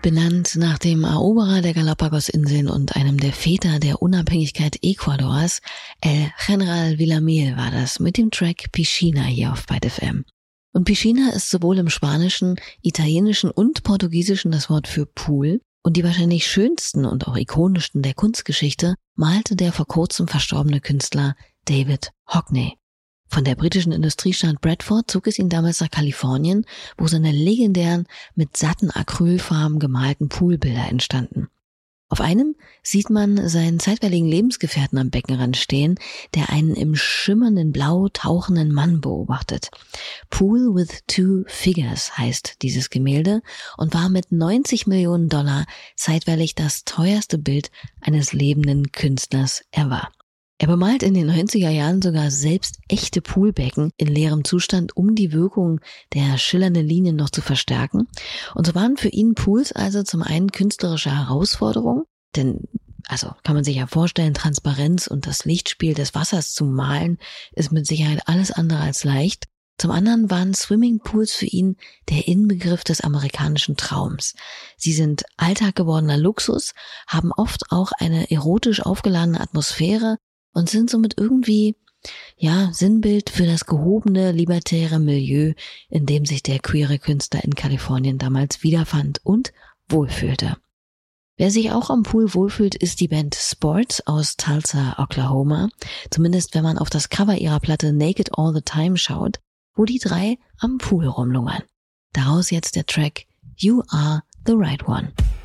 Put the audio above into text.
Benannt nach dem Eroberer der Galapagos-Inseln und einem der Väter der Unabhängigkeit Ecuadors, El General Villamil war das mit dem Track Piscina hier auf Byte FM. Und Piscina ist sowohl im Spanischen, Italienischen und Portugiesischen das Wort für Pool. Und die wahrscheinlich schönsten und auch ikonischsten der Kunstgeschichte malte der vor kurzem verstorbene Künstler David Hockney. Von der britischen Industriestadt Bradford zog es ihn damals nach Kalifornien, wo seine legendären, mit satten Acrylfarben gemalten Poolbilder entstanden. Auf einem sieht man seinen zeitweiligen Lebensgefährten am Beckenrand stehen, der einen im schimmernden Blau tauchenden Mann beobachtet. Pool with Two Figures heißt dieses Gemälde und war mit $90 Millionen zeitweilig das teuerste Bild eines lebenden Künstlers ever. Er bemalt in den 90er Jahren sogar selbst echte Poolbecken in leerem Zustand, um die Wirkung der schillernden Linien noch zu verstärken. Und so waren für ihn Pools also zum einen künstlerische Herausforderungen, denn kann man sich ja vorstellen, Transparenz und das Lichtspiel des Wassers zu malen, ist mit Sicherheit alles andere als leicht. Zum anderen waren Swimmingpools für ihn der Inbegriff des amerikanischen Traums. Sie sind Alltag gewordener Luxus, haben oft auch eine erotisch aufgeladene Atmosphäre und sind somit irgendwie, Sinnbild für das gehobene, libertäre Milieu, in dem sich der queere Künstler in Kalifornien damals wiederfand und wohlfühlte. Wer sich auch am Pool wohlfühlt, ist die Band Sports aus Tulsa, Oklahoma. Zumindest wenn man auf das Cover ihrer Platte Naked All the Time schaut, wo die drei am Pool rumlungern. Daraus jetzt der Track You Are the Right One.